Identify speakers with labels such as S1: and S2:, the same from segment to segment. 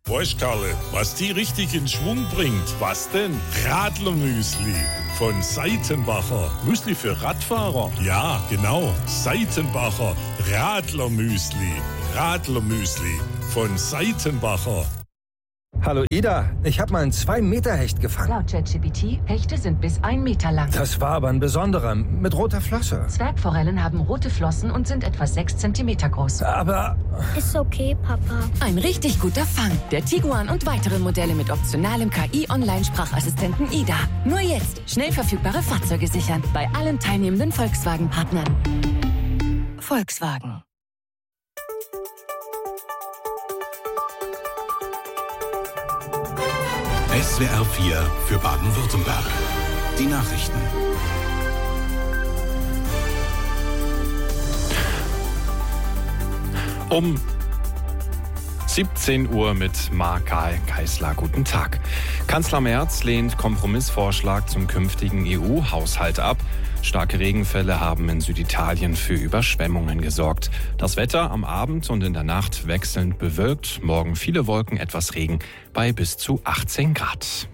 S1: Weißt Karle, was die richtig in Schwung bringt? Was denn? Radlermüsli von Seitenbacher. Müsli für Radfahrer? Ja, genau. Seitenbacher Radlermüsli. Radlermüsli von Seitenbacher.
S2: Hallo Ida, ich habe mal einen 2-Meter-Hecht gefangen.
S3: Laut ChatGPT, Hechte sind bis 1 Meter lang.
S2: Das war aber ein besonderer, mit roter Flosse.
S3: Zwergforellen haben rote Flossen und sind etwa 6 Zentimeter groß.
S2: Aber...
S4: Ist okay, Papa.
S5: Ein richtig guter Fang. Der Tiguan und weitere Modelle mit optionalem KI-Online-Sprachassistenten Ida. Nur jetzt schnell verfügbare Fahrzeuge sichern. Bei allen teilnehmenden Volkswagen-Partnern. Volkswagen.
S6: SWR 4 für Baden-Württemberg. Die Nachrichten.
S7: Um 17 Uhr mit Marc Geisler. Guten Tag. Kanzler Merz lehnt Kompromissvorschlag zum künftigen EU-Haushalt ab. Starke Regenfälle haben in Süditalien für Überschwemmungen gesorgt. Das Wetter am Abend und in der Nacht wechselnd bewölkt. Morgen viele Wolken, etwas Regen bei bis zu 18 Grad.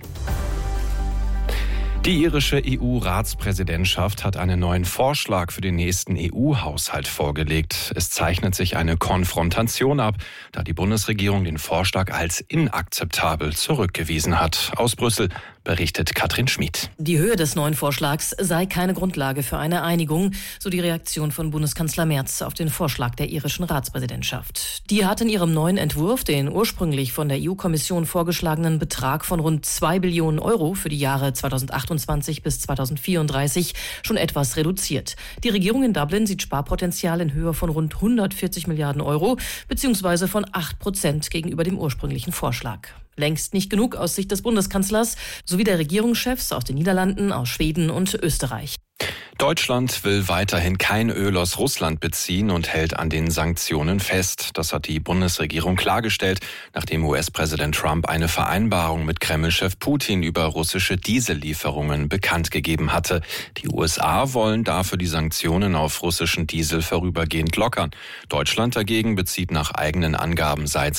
S7: Die irische EU-Ratspräsidentschaft hat einen neuen Vorschlag für den nächsten EU-Haushalt vorgelegt. Es zeichnet sich eine Konfrontation ab, da die Bundesregierung den Vorschlag als inakzeptabel zurückgewiesen hat. Aus Brüssel berichtet Katrin Schmid.
S8: Die Höhe des neuen Vorschlags sei keine Grundlage für eine Einigung, so die Reaktion von Bundeskanzler Merz auf den Vorschlag der irischen Ratspräsidentschaft. Die hat in ihrem neuen Entwurf den ursprünglich von der EU-Kommission vorgeschlagenen Betrag von rund 2 Billionen Euro für die Jahre 2028 bis 2034 schon etwas reduziert. Die Regierung in Dublin sieht Sparpotenzial in Höhe von rund 140 Milliarden Euro, beziehungsweise von 8% gegenüber dem ursprünglichen Vorschlag. Längst nicht genug aus Sicht des Bundeskanzlers sowie der Regierungschefs aus den Niederlanden, aus Schweden und Österreich.
S7: Deutschland will weiterhin kein Öl aus Russland beziehen und hält an den Sanktionen fest. Das hat die Bundesregierung klargestellt, nachdem US-Präsident Trump eine Vereinbarung mit Kreml-Chef Putin über russische Diesellieferungen bekannt gegeben hatte. Die USA wollen dafür die Sanktionen auf russischen Diesel vorübergehend lockern. Deutschland dagegen bezieht nach eigenen Angaben seit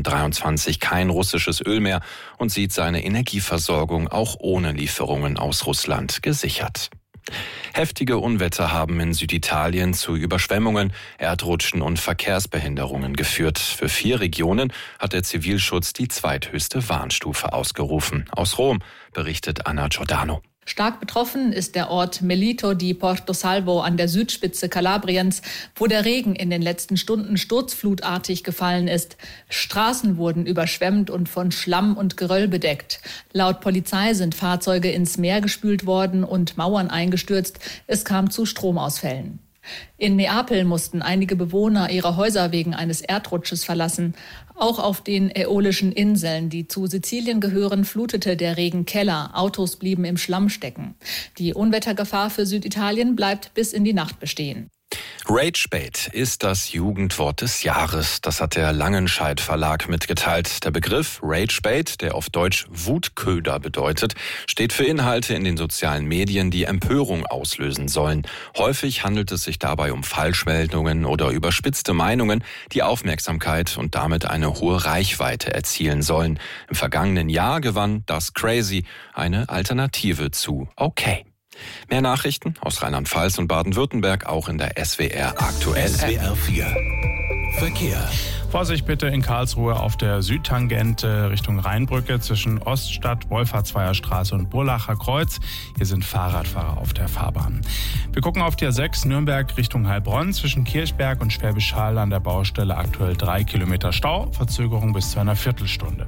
S7: 2023 kein russisches Öl mehr und sieht seine Energieversorgung auch ohne Lieferungen aus Russland gesichert. Heftige Unwetter haben in Süditalien zu Überschwemmungen, Erdrutschen und Verkehrsbehinderungen geführt. Für 4 Regionen hat der Zivilschutz die zweithöchste Warnstufe ausgerufen. Aus Rom berichtet Anna Giordano.
S9: Stark betroffen ist der Ort Melito di Portosalvo an der Südspitze Kalabriens, wo der Regen in den letzten Stunden sturzflutartig gefallen ist. Straßen wurden überschwemmt und von Schlamm und Geröll bedeckt. Laut Polizei sind Fahrzeuge ins Meer gespült worden und Mauern eingestürzt. Es kam zu Stromausfällen. In Neapel mussten einige Bewohner ihre Häuser wegen eines Erdrutsches verlassen. Auch auf den Äolischen Inseln, die zu Sizilien gehören, flutete der Regen Keller. Autos blieben im Schlamm stecken. Die Unwettergefahr für Süditalien bleibt bis in die Nacht bestehen.
S7: Ragebait ist das Jugendwort des Jahres. Das hat der Langenscheidt Verlag mitgeteilt. Der Begriff Ragebait, der auf Deutsch Wutköder bedeutet, steht für Inhalte in den sozialen Medien, die Empörung auslösen sollen. Häufig handelt es sich dabei um Falschmeldungen oder überspitzte Meinungen, die Aufmerksamkeit und damit eine hohe Reichweite erzielen sollen. Im vergangenen Jahr gewann das Crazy eine Alternative zu Okay. Mehr Nachrichten aus Rheinland-Pfalz und Baden-Württemberg auch in der SWR aktuell.
S6: SWR 4 Verkehr.
S10: Vorsicht bitte in Karlsruhe auf der Südtangente Richtung Rheinbrücke zwischen Oststadt, Wolfertsweier Straße und Burlacher Kreuz. Hier sind Fahrradfahrer auf der Fahrbahn. Wir gucken auf die A6 Nürnberg Richtung Heilbronn zwischen Kirchberg und Schwäbisch Hall an der Baustelle aktuell 3 Kilometer Stau, Verzögerung bis zu einer Viertelstunde.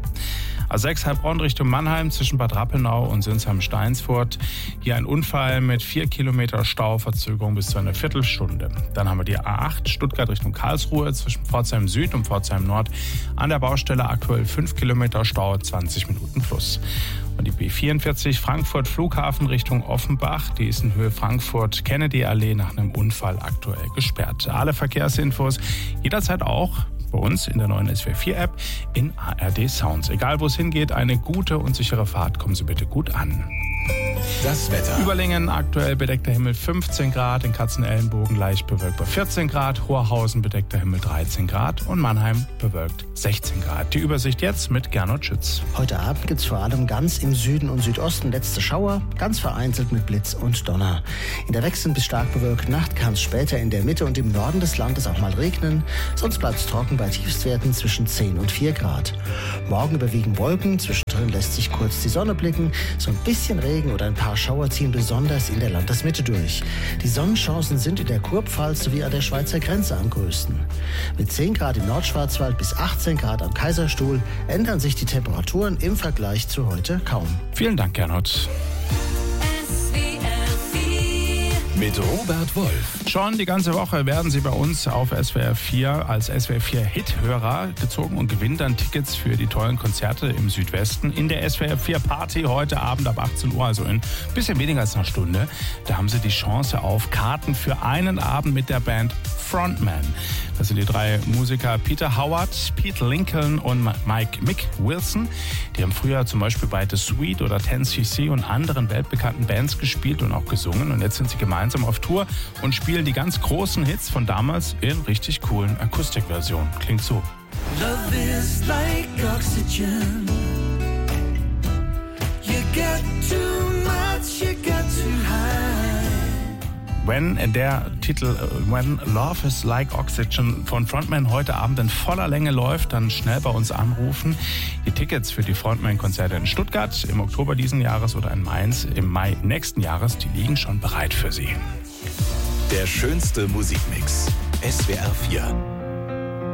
S10: A6 Heilbronn Richtung Mannheim zwischen Bad Rappenau und Sinsheim-Steinsfurt. Hier ein Unfall mit 4 Kilometer Stau, Verzögerung bis zu einer Viertelstunde. Dann haben wir die A8 Stuttgart Richtung Karlsruhe zwischen Pforzheim Süd und Pforzheim Nord. An der Baustelle aktuell 5 Kilometer Stau, 20 Minuten plus. Und die B44 Frankfurt Flughafen Richtung Offenbach, die ist in Höhe Frankfurt-Kennedy-Allee nach einem Unfall aktuell gesperrt. Alle Verkehrsinfos jederzeit auch bei uns in der neuen SWR4-App in ARD Sounds. Egal wo es hingeht, eine gute und sichere Fahrt. Kommen Sie bitte gut an.
S6: Das Wetter.
S10: Überlingen aktuell bedeckter Himmel 15 Grad, in Katzenellenbogen leicht bewölkt bei 14 Grad, Horhausen bedeckter Himmel 13 Grad und Mannheim bewölkt 16 Grad. Die Übersicht jetzt mit Gernot Schütz.
S11: Heute Abend gibt es vor allem ganz im Süden und Südosten letzte Schauer, ganz vereinzelt mit Blitz und Donner. In der wechselnd bis stark bewölkten Nacht kann es später in der Mitte und im Norden des Landes auch mal regnen, sonst bleibt es trocken bei Tiefstwerten zwischen 10 und 4 Grad. Morgen überwiegen Wolken, zwischendrin lässt sich kurz die Sonne blicken, so ein bisschen Regen oder ein paar Schauer ziehen besonders in der Landesmitte durch. Die Sonnenchancen sind in der Kurpfalz sowie an der Schweizer Grenze am größten. Mit 10 Grad im Nordschwarzwald bis 18 Grad am Kaiserstuhl ändern sich die Temperaturen im Vergleich zu heute kaum.
S10: Vielen Dank, Gernot.
S6: Mit Robert Wolf.
S10: Schon die ganze Woche werden Sie bei uns auf SWR 4 als SWR 4 Hit-Hörer gezogen und gewinnen dann Tickets für die tollen Konzerte im Südwesten in der SWR 4 Party heute Abend ab 18 Uhr, also in ein bisschen weniger als einer Stunde. Da haben Sie die Chance auf Karten für einen Abend mit der Band Frontman. Das sind die 3 Musiker Peter Howard, Pete Lincoln und Mick Wilson. Die haben früher zum Beispiel bei The Sweet oder 10cc und anderen weltbekannten Bands gespielt und auch gesungen. Und jetzt sind sie gemeinsam auf Tour und spielen die ganz großen Hits von damals in richtig coolen Akustikversionen. Klingt so.
S12: Love is like oxygen. You get too much, you get too high.
S10: Wenn der Titel When Love is Like Oxygen von Frontman heute Abend in voller Länge läuft, dann schnell bei uns anrufen. Die Tickets für die Frontman-Konzerte in Stuttgart im Oktober diesen Jahres oder in Mainz im Mai nächsten Jahres, die liegen schon bereit für Sie.
S6: Der schönste Musikmix. SWR 4.